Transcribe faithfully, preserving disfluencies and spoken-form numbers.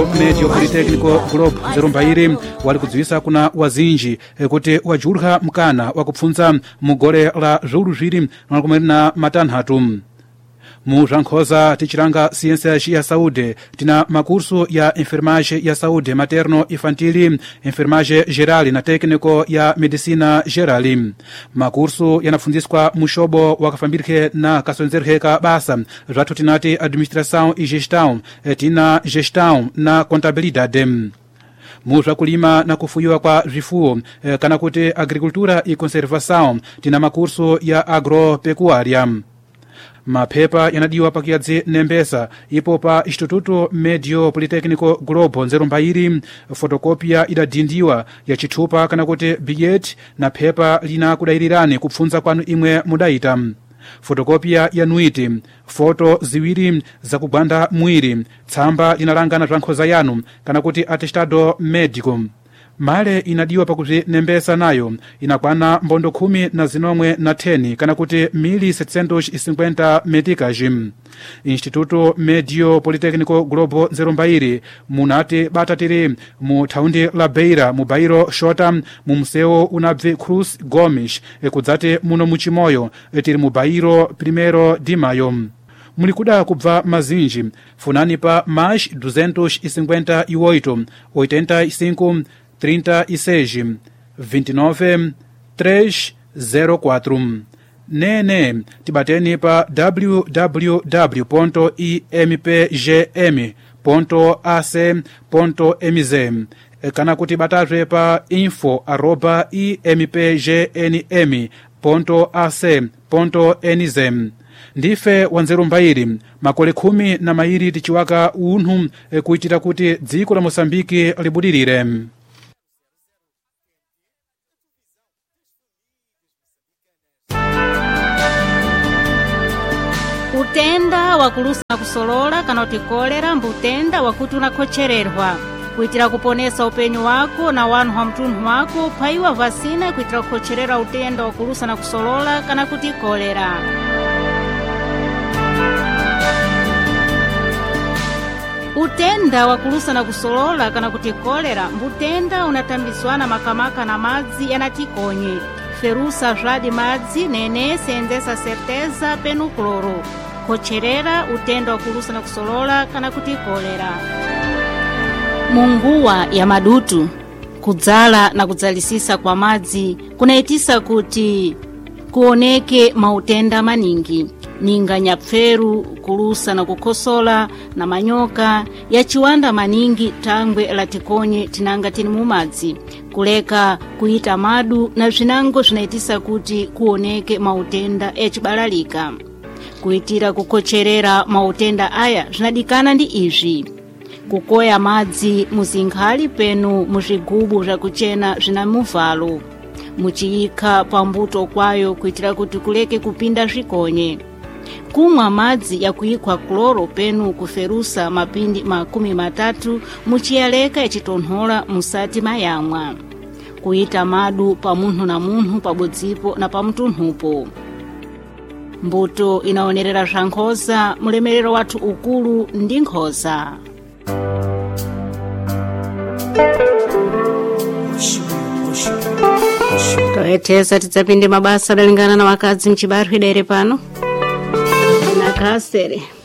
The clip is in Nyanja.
Medio Politecnico Globo Zerumbairi wali kudziwisa kuna wazinji kuti wajurha mkana wakupfunza mugore la zulu zviri na matanhatu. Muzvankhoza tichiranga ciência ya saúde tina makurso ya enfermagem ya saúde materno infantil, enfermagem geral na técnico ya medicina geral. Makurso yanapfunziswa mushobo wakafambirike na kasonzerhe ka basa zvathu tinati administração e gestão, tina gestão na contabilidade. Muzvakulima na kufuyiwa kwa zvifuwo eh, kana kuti agricultura e conservação tina makurso ya agropecuária. Mapepa yanadiwa pakiyadzi nembesa ipo pa Instituto Medio Politecnico Globo Zerumbairi. Fotokopia idadindiwa ya chithupa kana kuti billet na pepa lina kudairirani kupfunza kwanu imwe mudaita. Fotokopia ya nuiti, foto ziwiri za kugwanda mwiri, tsamba linalangana zvankhoza yanu kana kuti atestado médico. Male inadiwa pakuti nembesa nayo inakwana mbondo khumi na zinomwe na teni kana kuti mili setecentos e cinquenta meticas. Instituto Medio Politecnico Globo Zerumbairi munati batatiri mu thaundi la Beira mu bairo shota mu mseo unabve Cruz Gomes kudzati muno muchimoyo tiri mu bairo Primeiro de Maio. Mulikuda kubva mazinji funani pa mais duzentos e cinquenta e oito, oitenta e cinco, trinta e seis, vinte e nove, trezentos e quatro. Nene tibateni pa w w w ponto i m p g m ponto a c ponto m z kana kuti batazve pa info arroba i m p g n m ponto a c ponto n z. Ndife wanzerumbairi makole khumi na mairi tichiwaka unhu e, kuitira kuti dziko la Mosambiki libudirire. Utenda wakulusa na kusolola kana utikolera mbutenda wakuti unakhochererwa kuitira kuponesa upenyu wako na wanu wa mtunhu wako paiwa vasina kuitira kukhocherera utenda wakulusa na kusolola kana kuti kolera. Utenda wakulusa na kusolola kana kuti kolera mbutenda unatambiswana makamaka na madzi yanatikonye ferusa zvadi madzi nene senzesa certeza penu kloro kocherera utenda wakulusa na kusolola kana kuti kolera. Munguwa ya madutu kudzala na kudzalisisa kwa madzi kunaitisa kuti kuoneke mautenda maningi ninga nyapferu kulusa na kukosola na manyoka ya chiwanda maningi tangwe latikonye tinanga tini mumadzi kuleka kuita madu na zvinango zvinaitisa kuti kuoneke mautenda echibalalika. Kuitira kukocherera mautenda aya zvinadikana ndi izvi: kukoya madzi muzinkhali penu muzvigubu zvakuchena zvina muvalo muchiyika pambuto kwayo kuitira kuti kuleke kupinda zvikonye, kumwa madzi ya kuikwa kloro penu kuferusa mapindi makumi matatu muchiyaleka echitonhola musati mayamwa, kuita madu pa munthu na munthu pabodzipo na pa mtunhupo. Mbuto inaonerera zvankhoza mulemerero wathu ukulu ndi nkhoza. Toetesa tidzapinde mabasa dalingana na wakadzi mchibarwi daire pano na kasere.